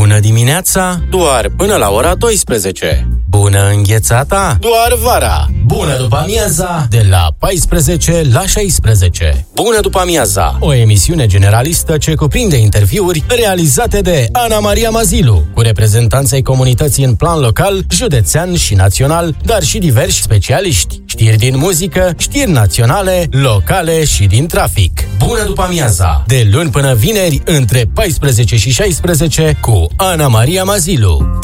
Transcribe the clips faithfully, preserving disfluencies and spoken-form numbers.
Bună dimineața, doar până la ora douăsprezece. Bună înghețata, doar vara. Bună după amiaza, de la paisprezece la șaisprezece. Bună după amiaza, o emisiune generalistă ce cuprinde interviuri realizate de Ana Maria Mazilu, cu reprezentanța ai comunității în plan local, județean și național, dar și diversi specialiști. Știri din muzică, știri naționale, locale și din trafic. Bună după amiaza, de luni până vineri, între paisprezece și șaisprezece, cu Ana Maria Mazilu.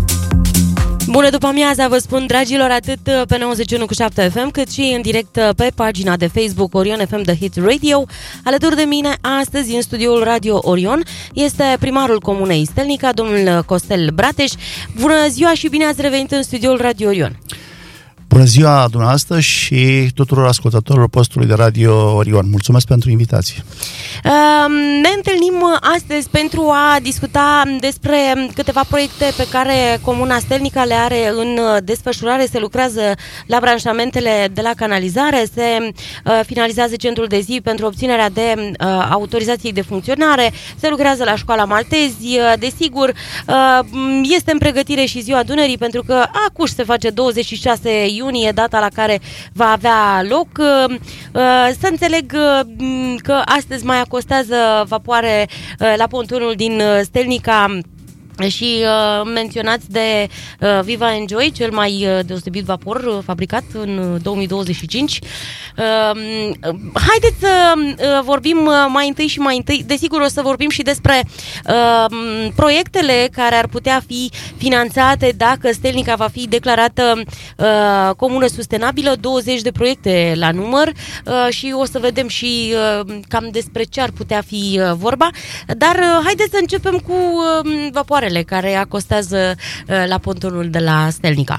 Bună după amiaza, vă spun, dragilor, atât pe nouăzeci și unu virgulă șapte F M, cât și în direct pe pagina de Facebook Orion F M The Hit Radio. Alături de mine astăzi în studioul Radio Orion este primarul Comunei Stelnica, domnul Costel Brateș. Bună ziua și bine ați revenit în studioul Radio Orion. Bună ziua dumneavoastră și tuturor ascultătorilor postului de Radio Orion. Mulțumesc pentru invitație. Ne întâlnim astăzi pentru a discuta despre câteva proiecte pe care Comuna Stelnica le are în desfășurare. Se lucrează la branșamentele de la canalizare, se finalizează centrul de zi pentru obținerea de autorizații de funcționare, se lucrează la școala Maltezi. Desigur, este în pregătire și ziua Dunării, pentru că acuși se face douăzeci și șase iunie, data la care va avea loc. Să înțeleg că astăzi mai acostează vapoare la pontonul din Stelnica și uh, menționați de uh, Viva Enjoy, cel mai uh, deosebit vapor uh, fabricat în două mii douăzeci și cinci. Uh, haideți să uh, vorbim uh, mai întâi și mai întâi, desigur o să vorbim și despre uh, proiectele care ar putea fi finanțate dacă Stelnica va fi declarată uh, comună sustenabilă, douăzeci de proiecte la număr uh, și o să vedem și uh, cam despre ce ar putea fi uh, vorba. Dar uh, haideți să începem cu uh, vapoare care acostează uh, la pontonul de la Stelnica.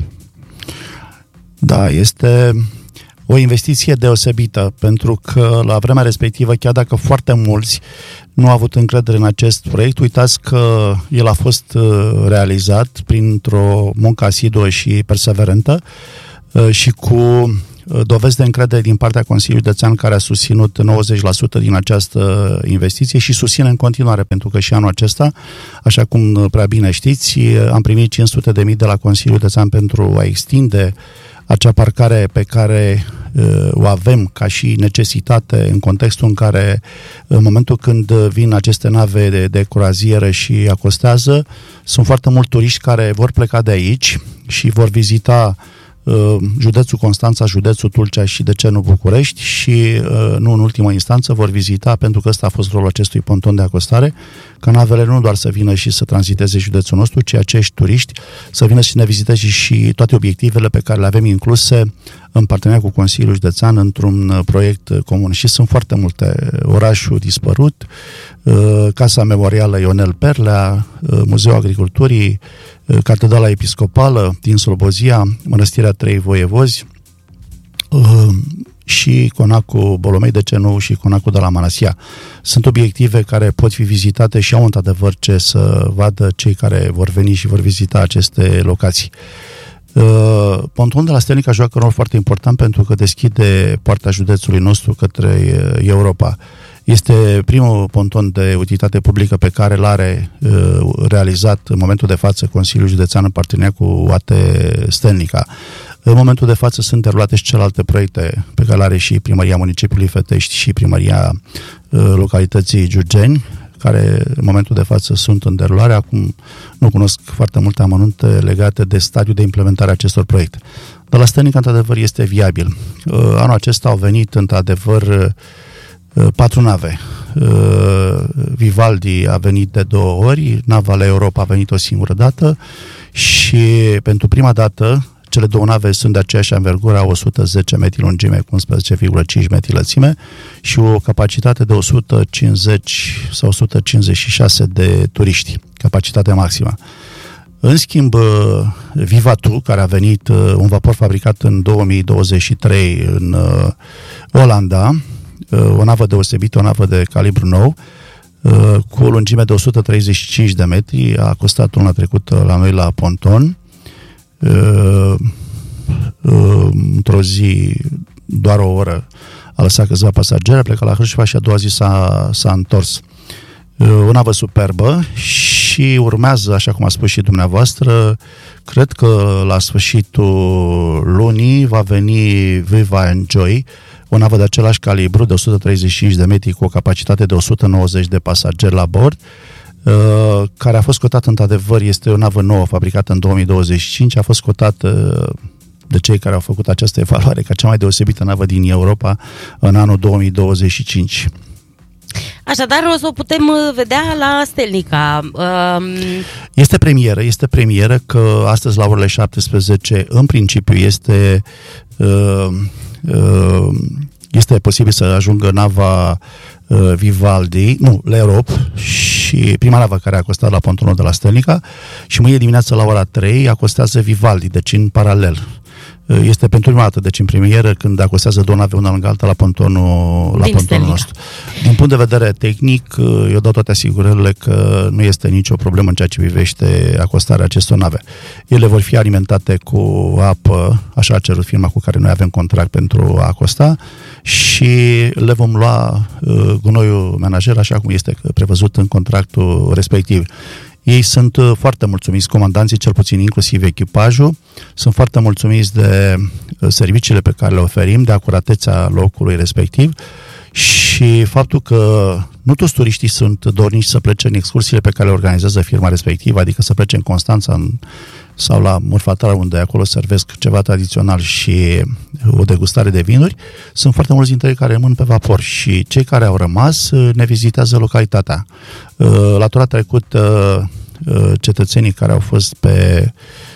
Da, este o investiție deosebită, pentru că la vremea respectivă, chiar dacă foarte mulți nu au avut încredere în acest proiect, uitați că el a fost uh, realizat printr-o muncă asiduă și perseverentă uh, și cu dovezi de încredere din partea Consiliului Județean, care a susținut nouăzeci la sută din această investiție și susține în continuare, pentru că și anul acesta, așa cum prea bine știți, am primit cinci sute de mii de la Consiliul Județean pentru a extinde acea parcare pe care uh, o avem ca și necesitate în contextul în care, în momentul când vin aceste nave de, de croazieră și acostează, sunt foarte mulți turiști care vor pleca de aici și vor vizita județul Constanța, județul Tulcea și de ce nu București și nu în ultimă instanță vor vizita, pentru că ăsta a fost rolul acestui ponton de acostare, ca navele nu doar să vină și să tranziteze județul nostru, ci acești turiști să vină și ne viziteze și toate obiectivele pe care le avem incluse în parteneriat cu Consiliul Județean într-un proiect comun. Și sunt foarte multe: orașul dispărut, Casa Memorială Ionel Perlea, Muzeul Agriculturii, Catedrala Episcopală din Slobozia, Mănăstirea Trei Voievozi și Conacul Bolomei, de ce nu, și Conacul de la Manasia. Sunt obiective care pot fi vizitate și au într-adevăr ce să vadă cei care vor veni și vor vizita aceste locații. Uh, pontonul de la Stelnica joacă un rol foarte important, pentru că deschide poarta județului nostru către Europa. Este primul ponton de utilitate publică pe care l-are uh, realizat în momentul de față Consiliul Județean în parteneriat cu U A T Stelnica. În momentul de față sunt derulate și celelalte proiecte pe care le are și Primăria Municipiului Fetești și Primăria uh, localității Giurgeni, care în momentul de față sunt în derulare. Acum nu cunosc foarte multe amănunte legate de stadiul de implementare a acestor proiecte. Dar la Stelnica, într-adevăr, este viabil. Uh, anul acesta au venit, într-adevăr, uh, patru nave. Uh, Vivaldi a venit de două ori, nava la Europa a venit o singură dată și pentru prima dată cele două nave sunt de aceeași anvergură, o sută zece metri lungime cu unsprezece virgulă cinci metri lățime și o capacitate de o sută cincizeci sau o sută cincizeci și șase de turiști, capacitate maximă. În schimb, Vivatu, care a venit, un vapor fabricat în două mii douăzeci și trei în Olanda, o navă deosebită, o navă de calibru nou, cu o lungime de o sută treizeci și cinci de metri, a costat luna trecută la noi la ponton. Uh, uh, într-o zi, doar o oră, a lăsat câțiva pasageri, a plecat la Hârșova și a doua zi s-a, s-a întors. o navă superbă și urmează, așa cum a spus și dumneavoastră, cred că la sfârșitul lunii va veni Viva Enjoy, o navă de același calibru, de o sută treizeci și cinci de metri, cu o capacitate de o sută nouăzeci de pasageri la bord, care a fost cotată, într-adevăr, este o navă nouă, fabricată în două mii douăzeci și cinci, a fost cotată de cei care au făcut această evaluare ca cea mai deosebită navă din Europa în anul două mii douăzeci și cinci. Așadar, o să o putem vedea la Stelnica. Um... Este premieră, este premieră că astăzi la orele șaptesprezece, în principiu, este uh, uh, este posibil să ajungă nava uh, Vivaldi, nu, l'Europe, și prima navă care a costat la pontonul de la Stelnica, și mâine dimineață la ora trei acostează Vivaldi, deci în paralel. Este pentru prima dată, deci în premieră, când acostează două nave una lângă alta la pontonul, la pontonul nostru. Din punct de vedere tehnic, eu dau toate asigurările că nu este nicio problemă în ceea ce privește acostarea acestor nave. Ele vor fi alimentate cu apă, așa a cerut firma cu care noi avem contract pentru a acosta, și le vom lua uh, gunoiul menajer, așa cum este prevăzut în contractul respectiv. Ei sunt foarte mulțumiți, comandanții, cel puțin inclusiv echipajul, sunt foarte mulțumiți de serviciile pe care le oferim, de acuratețea locului respectiv și faptul că nu toți turiștii sunt dornici să plece în excursiile pe care le organizează firma respectivă, adică să plece în Constanța în, sau la Murfatara, unde acolo servesc ceva tradițional și o degustare de vinuri. Sunt foarte mulți dintre ei care rămân pe vapor și cei care au rămas ne vizitează localitatea. La tura trecut, cetățenii care au fost pe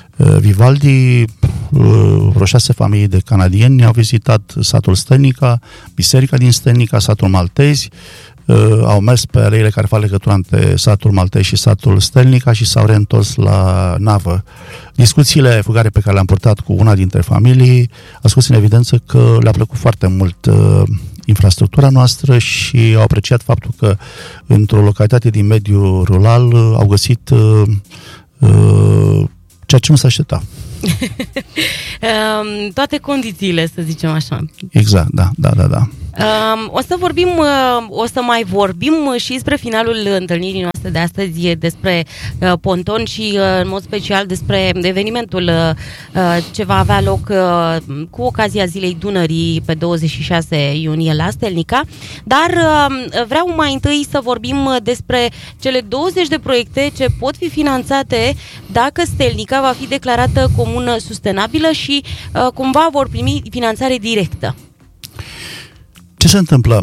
Vivaldi, vreo șase familii de canadieni au vizitat satul Stelnica, biserica din Stelnica, satul Maltezi, au mers pe aleile care fac legătura între satul Maltezi și satul Stelnica și s-au reîntors la navă. Discuțiile fugare pe care le-am purtat cu una dintre familii a scos în evidență că le-a plăcut foarte mult uh, infrastructura noastră și au apreciat faptul că într-o localitate din mediul rural uh, au găsit uh, uh, ceea ce nu se aștepta. Toate condițiile, să zicem așa. Exact, da, da, da, da. O să vorbim, o să mai vorbim și spre finalul întâlnirii noastre de astăzi despre ponton și în mod special despre evenimentul ce va avea loc cu ocazia Zilei Dunării pe douăzeci și șase iunie la Stelnica, dar vreau mai întâi să vorbim despre cele douăzeci de proiecte ce pot fi finanțate dacă Stelnica va fi declarată comună sustenabilă și cumva vor primi finanțare directă. Ce se întâmplă?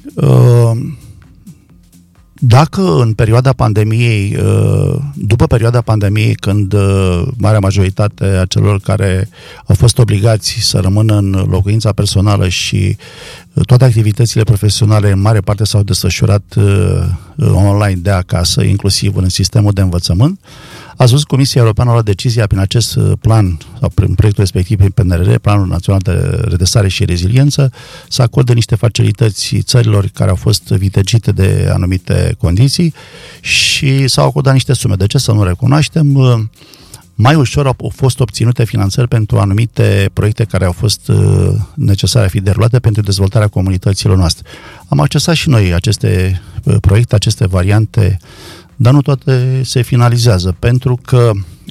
Dacă în perioada pandemiei, după perioada pandemiei, când marea majoritate a celor care au fost obligați să rămână în locuința personală și toate activitățile profesionale în mare parte s-au desfășurat online de acasă, inclusiv în sistemul de învățământ, ați văzut Comisia Europeană a luat decizia prin acest plan, sau prin proiectul respectiv, prin P N R R, Planul Național de Redresare și Reziliență, să acorde niște facilități țărilor care au fost vitejite de anumite condiții și s-au acordat niște sume. De ce să nu recunoaștem? Mai ușor au fost obținute finanțări pentru anumite proiecte care au fost necesare a fi derulate pentru dezvoltarea comunităților noastre. Am accesat și noi aceste proiecte, aceste variante, dar nu toate se finalizează, pentru că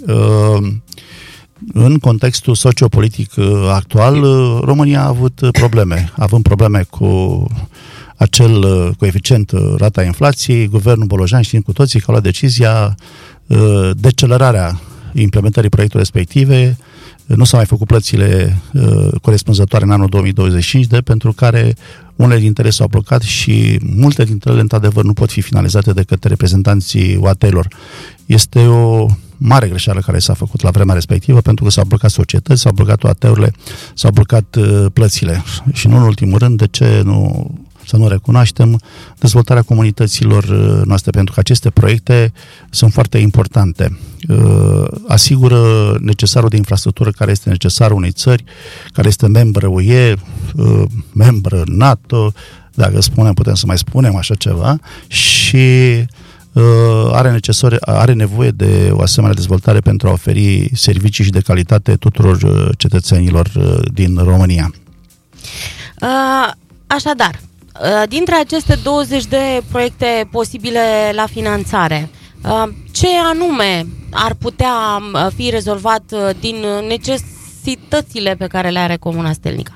în contextul sociopolitic actual, România a avut probleme. Având probleme cu acel coeficient, rata inflației, guvernul Bolojan, știm cu toții că a luat decizia decelerarea implementării proiectului respective, nu s-au mai făcut plățile uh, corespunzătoare în anul două mii douăzeci și cinci, de pentru care unele dintre ele s-au blocat și multe dintre ele, într-adevăr, nu pot fi finalizate de către reprezentanții U A T-ilor. Este o mare greșeală care s-a făcut la vremea respectivă, pentru că s-au blocat societăți, s-au blocat U A T-urile, s-au blocat uh, plățile. Și nu în ultimul rând, de ce nu... să nu recunoaștem dezvoltarea comunităților noastre, pentru că aceste proiecte sunt foarte importante. Asigură necesarul de infrastructură care este necesar unei țări, care este membră U E, membră NATO, dacă spunem, putem să mai spunem așa ceva, și are, necesar, are nevoie de o asemenea dezvoltare pentru a oferi servicii și de calitate tuturor cetățenilor din România. Așadar, dintre aceste douăzeci de proiecte posibile la finanțare, ce anume ar putea fi rezolvat din necesitățile pe care le are Comuna Stelnica?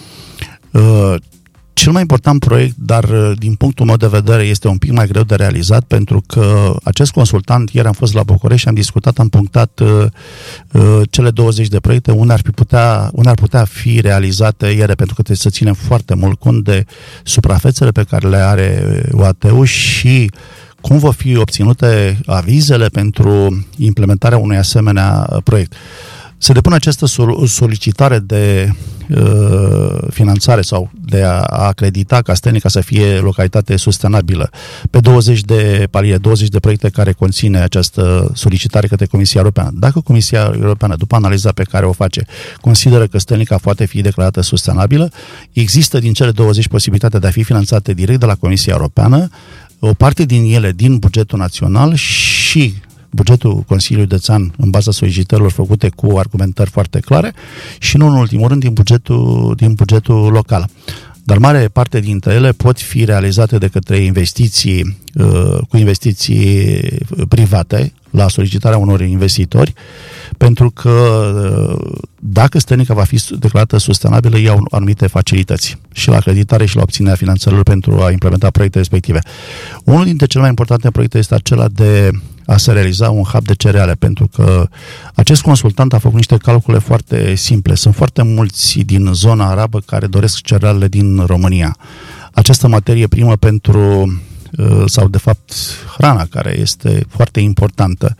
Uh, cel mai important proiect, dar din punctul meu de vedere este un pic mai greu de realizat, pentru că acest consultant, ieri am fost la București și am discutat, am punctat uh, uh, cele douăzeci de proiecte, unde ar, putea, unde ar putea fi realizate ele, pentru că trebuie să ținem foarte mult cont de suprafețele pe care le are U A T-ul și cum vor fi obținute avizele pentru implementarea unui asemenea proiect. Se depune această solicitare de uh, finanțare sau de a acredita ca Stelnica să fie localitate sustenabilă pe douăzeci de paliere, douăzeci de proiecte care conține această solicitare către Comisia Europeană. Dacă Comisia Europeană, după analiza pe care o face, consideră că Stelnica poate fi declarată sustenabilă, există din cele douăzeci posibilitatea de a fi finanțate direct de la Comisia Europeană, o parte din ele din bugetul național și bugetul Consiliului Județean în baza solicitărilor făcute cu argumentări foarte clare și nu în ultimul rând din bugetul, din bugetul local. Dar mare parte dintre ele pot fi realizate de către investiții cu investiții private la solicitarea unor investitori, pentru că dacă Stelnica va fi declarată sustenabilă, iau anumite facilități și la acreditare și la obținerea finanțărilor pentru a implementa proiecte respective. Unul dintre cele mai importante proiecte este acela de a se realiza un hub de cereale, pentru că acest consultant a făcut niște calcule foarte simple. Sunt foarte mulți din zona arabă care doresc cerealele din România. Această materie primă pentru, sau de fapt hrana, care este foarte importantă,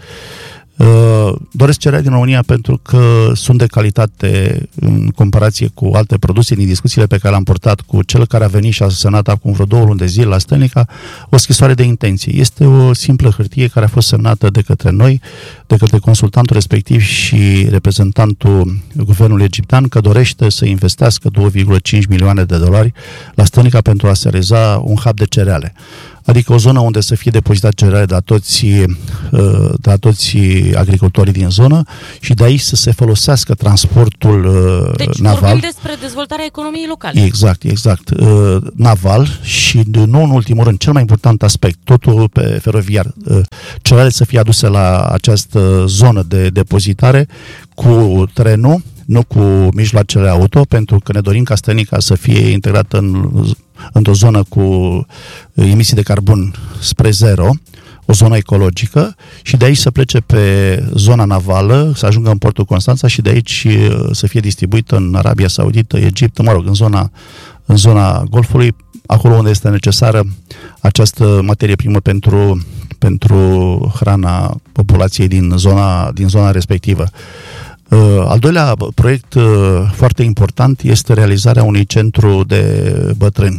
doresc cereale din România pentru că sunt de calitate în comparație cu alte produse. Din discuțiile pe care le-am purtat cu cel care a venit și a semnat acum vreo două luni de zile la Stelnica o scrisoare de intenție. Este o simplă hârtie care a fost semnată de către noi, de către consultantul respectiv și reprezentantul guvernului egiptean, că dorește să investească două virgulă cinci milioane de dolari la Stelnica pentru a se realiza un hub de cereale. Adică o zonă unde să fie depozitat cereale de la toți, de la toți agricultorii din zonă și de aici să se folosească transportul deci, naval. Deci vorbim despre dezvoltarea economiei locale. Exact, exact. Naval și, nu în ultimul rând, cel mai important aspect, totul pe feroviar. Cereale să fie aduse la această zonă de depozitare cu trenul, nu cu mijloacele auto, pentru că ne dorim ca Stelnica să fie integrată în, într-o zonă cu emisii de carbon spre zero, o zonă ecologică, și de aici să plece pe zona navală, să ajungă în portul Constanța și de aici să fie distribuită în Arabia Saudită, Egipt, mă rog, în zona, în zona Golfului, acolo unde este necesară această materie primă pentru, pentru hrana populației din zona, din zona respectivă. Uh, al doilea proiect uh, foarte important este realizarea unui centru de bătrâni.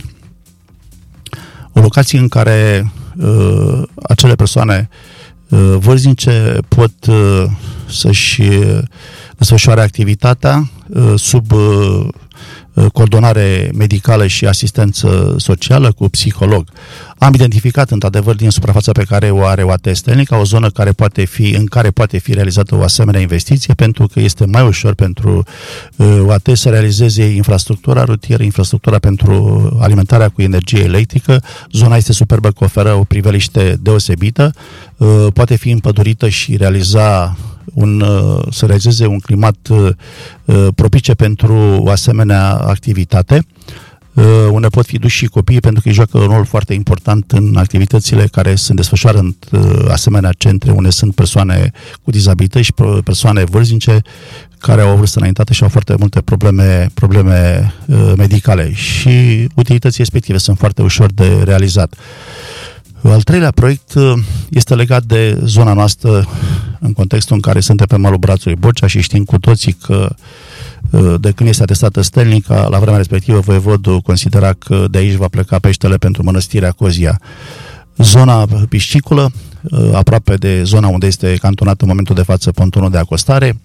O locație în care uh, acele persoane uh, vârstnice pot uh, să-și uh, desfășoare activitatea uh, sub uh, coordonare medicală și asistență socială cu psiholog. Am identificat într-adevăr din suprafața pe care o are U A T Stelnica o zonă care poate fi, în care poate fi realizată o asemenea investiție, pentru că este mai ușor pentru U A T să realizeze infrastructura rutieră, infrastructura pentru alimentarea cu energie electrică. Zona este superbă, că oferă o priveliște deosebită, poate fi împădurită și realiza un, să realizeze un climat propice pentru o asemenea activitate, unde pot fi duși și copiii, pentru că îi joacă un rol foarte important în activitățile care se desfășoară în asemenea centre, unde sunt persoane cu dizabilități și persoane vârstnice care au o vârstă înaintată și au foarte multe probleme, probleme medicale, și utilitățile respective sunt foarte ușor de realizat. Al treilea proiect este legat de zona noastră, în contextul în care suntem pe malul brațului Borcea și știm cu toții că de când este atestată Stelnica, la vremea respectivă voievodul considera că de aici va pleca peștele pentru mănăstirea Cozia. Zona piscicolă, aproape de zona unde este cantonat în momentul de față pontonul de acostare,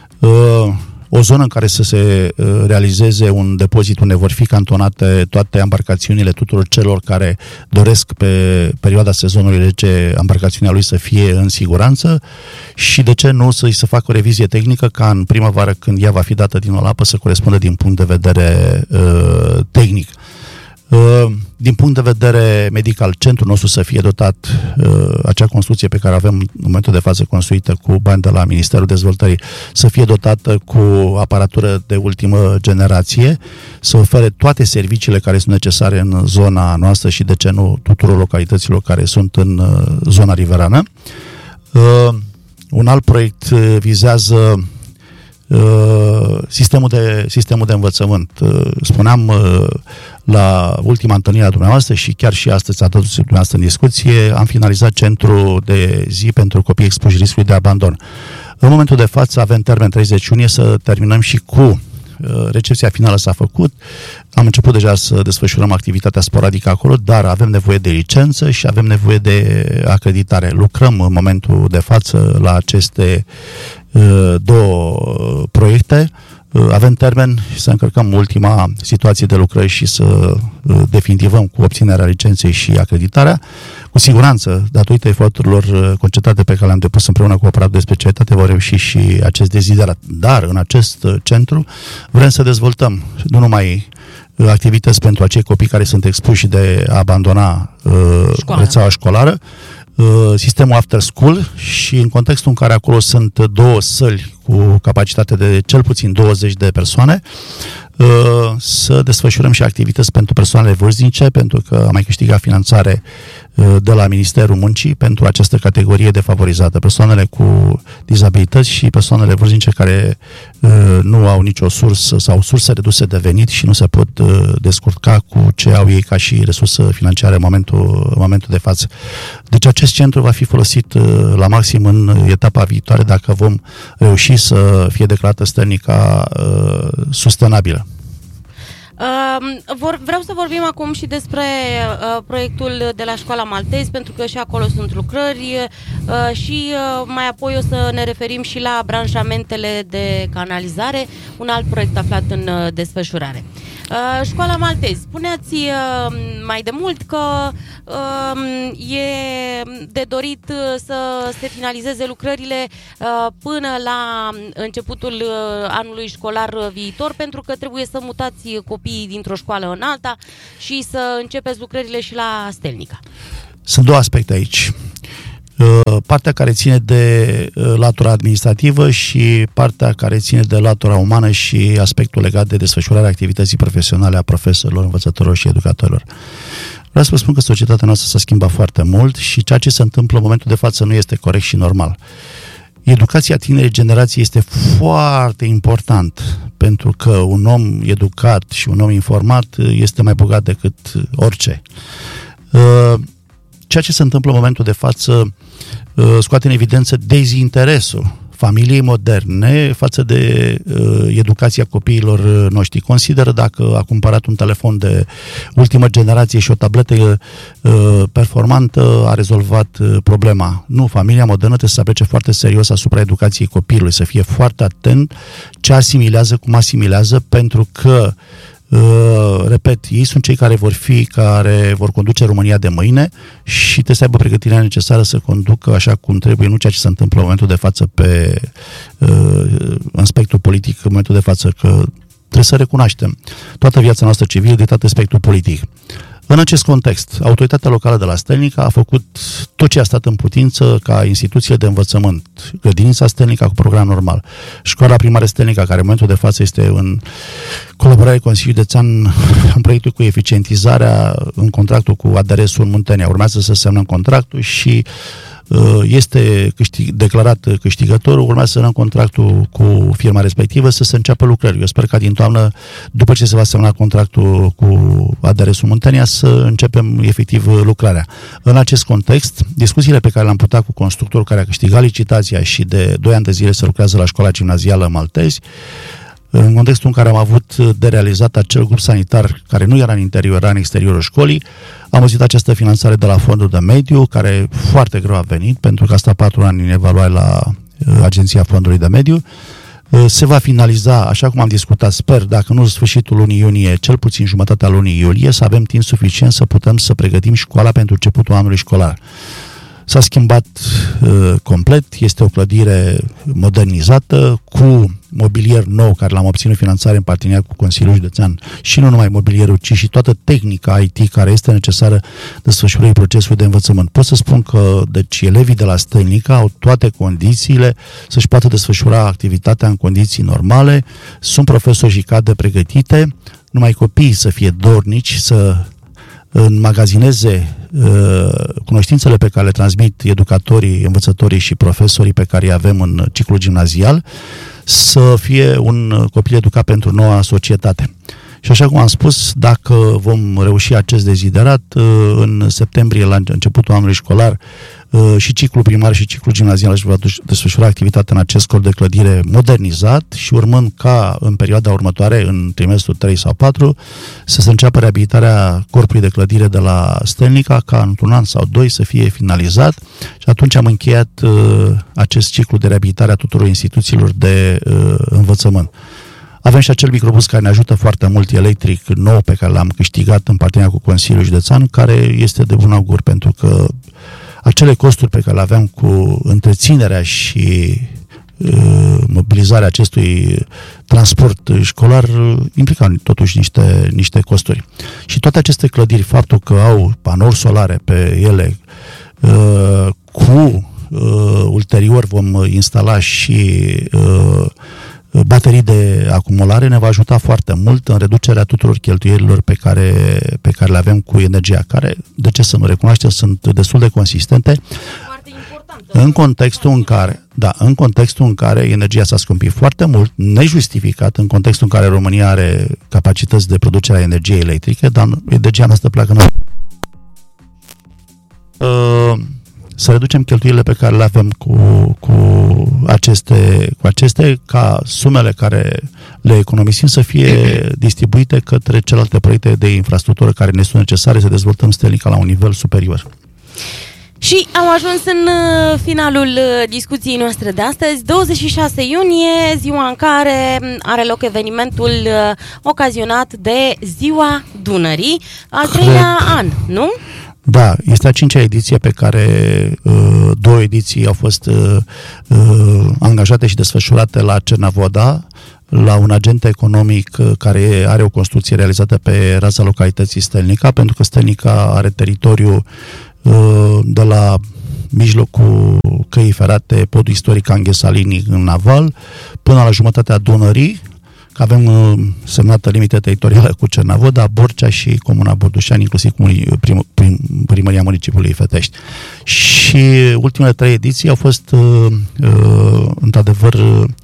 o zonă în care să se realizeze un depozit unde vor fi cantonate toate embarcațiunile tuturor celor care doresc pe perioada sezonului rece embarcațiunea lui să fie în siguranță, și de ce nu să-i se facă o revizie tehnică ca în primăvară, când ea va fi dată din o apă, să corespundă din punct de vedere uh, tehnic. Din punct de vedere medical, centrul nostru să fie dotat, acea construcție pe care avem în momentul de față construită cu bani de la Ministerul Dezvoltării, să fie dotată cu aparatură de ultimă generație, să ofere toate serviciile care sunt necesare în zona noastră și, de ce nu, tuturor localităților care sunt în zona riverană. Un alt proiect vizează sistemul de, sistemul de învățământ. Spuneam la ultima întâlnire a dumneavoastră și chiar și astăzi, atât dumneavoastră în discuție, am finalizat centrul de zi pentru copii expuși riscului de abandon. În momentul de față avem termen treizeci iunie să terminăm și cu recepția finală s-a făcut, am început deja să desfășurăm activitatea sporadică acolo, dar avem nevoie de licență și avem nevoie de acreditare. Lucrăm în momentul de față la aceste uh, două proiecte. Uh, avem termen să încărcăm ultima situație de lucrări și să uh, definitivăm cu obținerea licenței și acreditarea. Cu siguranță, datorită eforturilor concentrate pe care le-am depus împreună cu operatorul de specialitate, vor reuși și acest deziderat. Dar în acest centru vrem să dezvoltăm nu numai activități pentru acei copii care sunt expuși de a abandona uh, rețeaua școlară, uh, sistemul after school și în contextul în care acolo sunt două săli cu capacitate de cel puțin douăzeci de persoane, uh, să desfășurăm și activități pentru persoanele vârstnice, pentru că am mai câștigat finanțare uh, de la Ministerul Muncii pentru această categorie defavorizată, persoanele cu dizabilități și persoanele vârstnice care uh, nu au nicio sursă sau surse reduse de venit și nu se pot uh, descurca cu ce au ei ca și resursă financiară în momentul, în momentul de față. Deci acest centru va fi folosit uh, la maxim în etapa viitoare dacă vom reuși să fie declarată stănic ca uh, sustenabilă. Uh, vor, vreau să vorbim acum și despre uh, proiectul de la Școala Maltezi, pentru că și acolo sunt lucrări uh, și uh, mai apoi o să ne referim și la branșamentele de canalizare, un alt proiect aflat în uh, desfășurare. Uh, Școala Maltezi, spuneați uh, mai de mult că uh, e de dorit uh, să se finalizeze lucrările uh, până la începutul uh, anului școlar viitor, pentru că trebuie să mutați copiii dintr-o școală în alta și să începeți lucrările și la Stelnica. Sunt două aspecte aici. Partea care ține de latura administrativă și partea care ține de latura umană și aspectul legat de desfășurarea activității profesionale a profesorilor, învățătorilor și educatorilor. Vreau să vă spun că societatea noastră s-a schimbat foarte mult și ceea ce se întâmplă în momentul de față nu este corect și normal. Educația tinerei generații este foarte important, pentru că un om educat și un om informat este mai bogat decât orice. Ceea ce se întâmplă în momentul de față scoate în evidență dezinteresul familiei moderne față de uh, educația copiilor noștri. Consideră dacă a cumpărat un telefon de ultimă generație și o tabletă uh, performantă, a rezolvat uh, problema. Nu, familia modernă trebuie să se aplece foarte serios asupra educației copilului, să fie foarte atent ce asimilează, cum asimilează, pentru că Uh, repet, ei sunt cei care vor fi, care vor conduce România de mâine și trebuie să aibă pregătirea necesară să conducă așa cum trebuie, nu ceea ce se întâmplă în momentul de față pe uh, în spectrul politic, în momentul de față, că trebuie să recunoaștem toată viața noastră civilă de tot spectrul politic. În acest context, autoritatea locală de la Stelnica a făcut tot ce a stat în putință ca instituție de învățământ. Grădinița Stelnica cu program normal. Școala primară Stelnica, care în momentul de față este în colaborare cu Consiliul Județean în proiectul cu eficientizarea, în contractul cu A D R S-ul Muntenia. Urmează să semnăm contractul și este câștig, declarat câștigătorul, urmează să semnăm contractul cu firma respectivă să se înceapă lucrări. Eu sper ca din toamnă, după ce se va semna contractul cu A D R S-ul Muntenia, să începem efectiv lucrarea. În acest context, discuțiile pe care le-am purtat cu constructorul care a câștigat licitația și de doi ani de zile se lucrează la școala gimnazială Maltezi, în contextul în care am avut de realizat acel grup sanitar care nu era în interior, era în exteriorul școlii, am văzut această finanțare de la Fondul de Mediu, care foarte greu a venit, pentru că a stat patru ani în evaluare la Agenția Fondului de Mediu. Se va finaliza, așa cum am discutat, sper, dacă nu sfârșitul lunii iunie, cel puțin jumătatea lunii iulie, să avem timp suficient să putem să pregătim școala pentru începutul anului școlar. S-a schimbat uh, complet, este o clădire modernizată cu mobilier nou care l-am obținut finanțare în parteneriat cu Consiliul Județean și nu numai mobilierul, ci și toată tehnica I T care este necesară desfășurării procesului de învățământ. Pot să spun că deci elevii de la Stelnica au toate condițiile să-și poată desfășura activitatea în condiții normale, sunt profesori și cadre pregătite, numai copiii să fie dornici, să înmagazineze uh, cunoștințele pe care le transmit educatorii, învățătorii și profesorii pe care îi avem în ciclul gimnazial, să fie un copil educat pentru noua societate. Și așa cum am spus, dacă vom reuși acest deziderat, în septembrie, la începutul anului școlar, și ciclul primar și ciclul gimnazial își va desfășura activitatea în acest corp de clădire modernizat și urmând ca în perioada următoare, în trimestrul trei sau patru, să se înceapă reabilitarea corpului de clădire de la Stelnica, ca într-un an sau doi să fie finalizat și atunci am încheiat uh, acest ciclu de reabilitare a tuturor instituțiilor de uh, învățământ. Avem și acel microbus care ne ajută foarte mult, electric, nou, pe care l-am câștigat în parteneriat cu Consiliul Județean, care este de bun augur, pentru că acele costuri pe care le aveam cu întreținerea și uh, mobilizarea acestui transport școlar uh, implicau totuși niște, niște costuri. Și toate aceste clădiri, faptul că au panouri solare pe ele, uh, cu uh, ulterior vom instala și uh, baterii de acumulare, ne va ajuta foarte mult în reducerea tuturor cheltuielilor pe care, pe care le avem cu energia, care, de ce să nu recunoaștem, sunt destul de consistente în contextul în care, da, în contextul în care energia s-a scumpit foarte mult, nejustificat, în contextul în care România are capacități de producere a energiei electrice, dar energia noastră pleacă în uh, să reducem cheltuielile pe care le avem cu, cu, aceste, cu aceste, ca sumele care le economisim să fie distribuite către celelalte proiecte de infrastructură care ne sunt necesare să dezvoltăm Stelnica la un nivel superior. Și am ajuns în finalul discuției noastre de astăzi, douăzeci și șase iunie, ziua în care are loc evenimentul ocazionat de Ziua Dunării, al treilea an, nu? Da, este a cincea ediție pe care uh, două ediții au fost uh, uh, angajate și desfășurate la Cernavoda, la un agent economic uh, care are o construcție realizată pe raza localității Stelnica, pentru că Stelnica are teritoriu uh, de la mijlocul căii ferate, podul istoric Anghesalini în aval, până la jumătatea Dunării, că avem uh, semnată limită teritorială cu Cernavoda, Borcea și Comuna Bordușani, inclusiv cu prim, prim, primăria municipiului Fetești. Și ultimele trei ediții au fost uh, uh, într-adevăr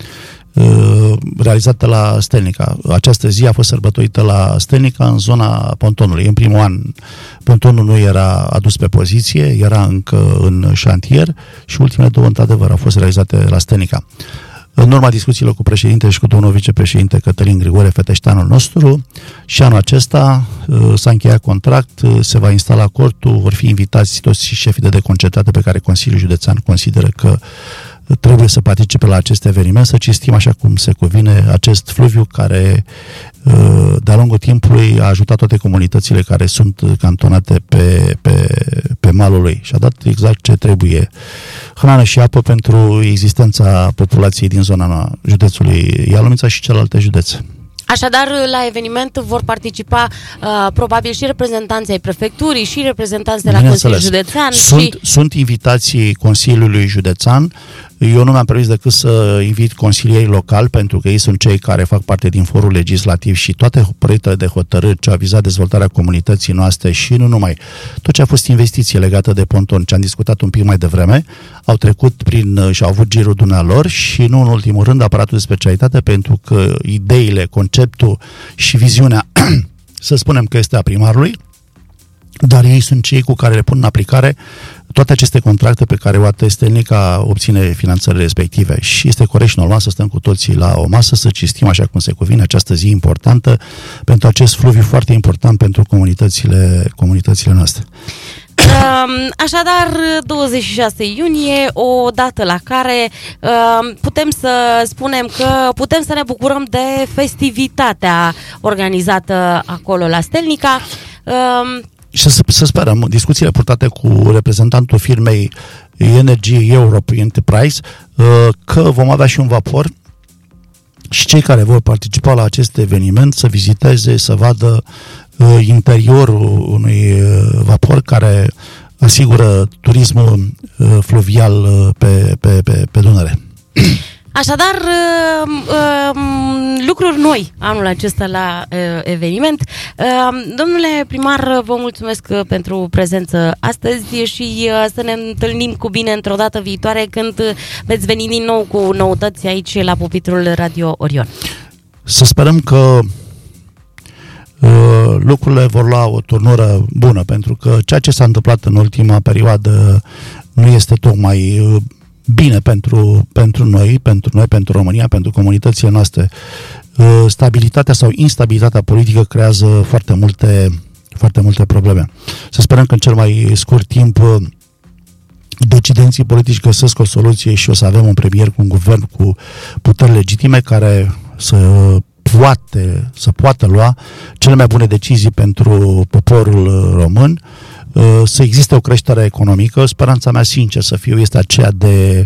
uh, realizate la Stelnica. Această zi a fost sărbătorită la Stelnica în zona pontonului. În primul an pontonul nu era adus pe poziție, era încă în șantier și ultimele două într-adevăr au fost realizate la Stelnica. În urma discuțiilor cu președinte și cu domnul vicepreședinte Cătălin Grigore, feteșteanul nostru, și anul acesta s-a încheiat contract, se va instala cortul, vor fi invitați toți șefii de deconcentrate pe care Consiliul Județean consideră că trebuie să participe la acest eveniment, să cinstim așa cum se cuvine acest fluviu care de-a lungul timpului a ajutat toate comunitățile care sunt cantonate pe, pe, pe malul lui și a dat exact ce trebuie, hrană și apă pentru existența populației din zona județului Ialomița și celelalte județe. Așadar, la eveniment vor participa uh, probabil și reprezentanții ai prefecturii și reprezentanți de la Consiliul Județean. Sunt, și... sunt invitații Consiliului Județean. Eu nu mi-am permis decât să invit consilierii locali, pentru că ei sunt cei care fac parte din forul legislativ și toate proiectele de hotărâri ce au vizat dezvoltarea comunității noastre și nu numai. Tot ce a fost investiție legată de ponton, ce am discutat un pic mai devreme, au trecut prin și au avut girul dumnealor și nu în ultimul rând aparatul de specialitate, pentru că ideile, conceptul și viziunea, să spunem că este a primarului, dar ei sunt cei cu care le pun în aplicare toate aceste contracte pe care O A T Stelnica obține finanțările respective. Și este corect și normal să stăm cu toții la o masă, să cinstim așa cum se cuvine această zi importantă pentru acest fluviu foarte important pentru comunitățile, comunitățile noastre. Așadar, douăzeci și șase iunie, o dată la care putem să spunem că putem să ne bucurăm de festivitatea organizată acolo la Stelnica. Și să, să sperăm, discuțiile purtate cu reprezentantul firmei Energy Europe Enterprise, că vom avea și un vapor și cei care vor participa la acest eveniment să viziteze, să vadă uh, interiorul unui uh, vapor care asigură turismul uh, fluvial uh, pe, pe, pe, pe Dunăre. Așadar, uh, uh, lucruri noi anul acesta la uh, eveniment. Uh, domnule primar, vă mulțumesc pentru prezență astăzi și uh, să ne întâlnim cu bine într-o dată viitoare când veți veni din nou cu noutăți aici la pupitrul Radio Orion. Să sperăm că uh, lucrurile vor lua o turnură bună, pentru că ceea ce s-a întâmplat în ultima perioadă nu este tocmai uh, bine pentru, pentru noi, pentru noi, pentru România, pentru comunitățile noastre. Stabilitatea sau instabilitatea politică creează foarte multe, foarte multe probleme. Să sperăm că în cel mai scurt timp decidenții politici găsesc o soluție și o să avem un premier cu un guvern cu puteri legitime care să poate, să poată lua cele mai bune decizii pentru poporul român, să existe o creștere economică. Speranța mea, sincer să fiu, este aceea de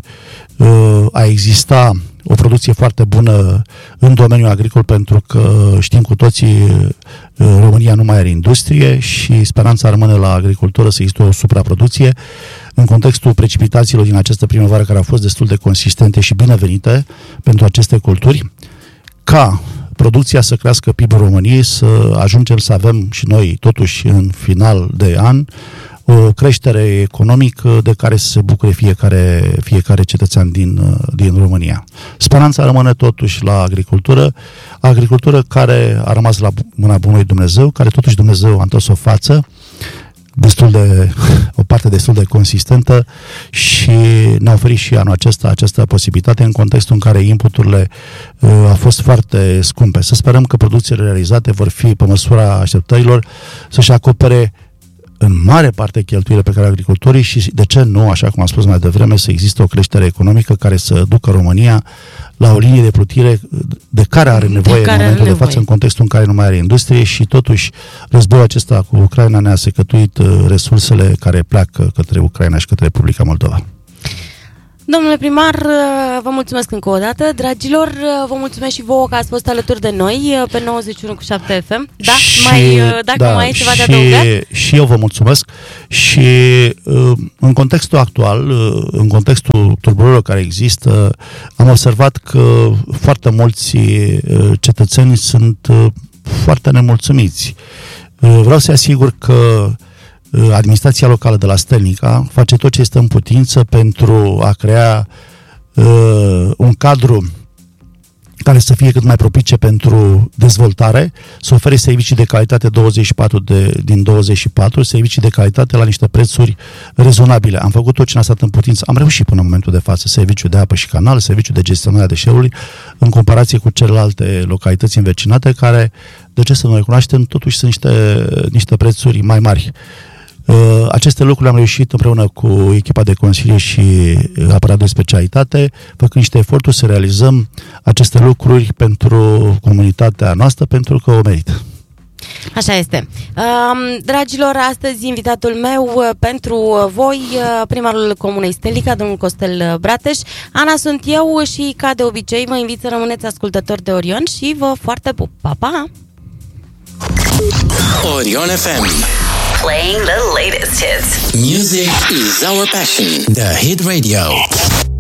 a exista o producție foarte bună în domeniul agricol, pentru că știm cu toții, România nu mai are industrie și speranța rămâne la agricultură să existe o supraproducție. În contextul precipitațiilor din această primăvară, care au fost destul de consistente și binevenite pentru aceste culturi, ca producția să crească P I B-ul României, să ajungem să avem și noi, totuși, în final de an, o creștere economică de care să se bucure fiecare, fiecare cetățean din, din România. Speranța rămâne totuși la agricultură, agricultură care a rămas la mâna bunului Dumnezeu, care totuși Dumnezeu a întors o față, destul de, o parte destul de consistentă și ne-a oferit și anul acesta această posibilitate în contextul în care inputurile uh, au fost foarte scumpe. Să sperăm că producțiile realizate vor fi pe măsura așteptărilor, să-și acopere în mare parte cheltuielile pe care agricultorii și, de ce nu, așa cum am spus mai devreme, să existe o creștere economică care să ducă România la o linie de plutire de care are nevoie de în momentul de față, în contextul în care nu mai are industrie și totuși războiul acesta cu Ucraina ne-a secătuit resursele care pleacă către Ucraina și către Republica Moldova. Domnule primar, vă mulțumesc încă o dată. Dragilor, vă mulțumesc și vouă că ați fost alături de noi pe nouăzeci și unu virgulă șapte F M. Da? Și, mai, dacă da, mai e ceva de și, adăugat? Și eu vă mulțumesc. Și în contextul actual, în contextul tulburărilor care există, am observat că foarte mulți cetățeni sunt foarte nemulțumiți. Vreau să-i asigur că administrația locală de la Stelnica face tot ce este în putință pentru a crea uh, un cadru care să fie cât mai propice pentru dezvoltare, să ofere servicii de calitate douăzeci și patru de, din douăzeci și patru, servicii de calitate la niște prețuri rezonabile. Am făcut tot ce ne-a stat în putință, am reușit până în momentul de față, serviciu de apă și canal, serviciu de gestionare a deșeului, în comparație cu celelalte localități învecinate, care, de ce să nu recunoaștem, totuși sunt niște, niște prețuri mai mari. Aceste lucruri le-am reușit împreună cu echipa de consilieri și aparatul de specialitate, făcând niște eforturi să realizăm aceste lucruri pentru comunitatea noastră, pentru că o merită. Așa este. Dragilor, astăzi invitatul meu pentru voi, primarul Comunei Stelnica, domnul Costel Brateș. Ana sunt eu și, ca de obicei, vă invit să rămâneți ascultători de Orion și vă foarte pup. Pa, pa! Orion F M. Playing the latest hits. Music is our passion. The Hit Radio.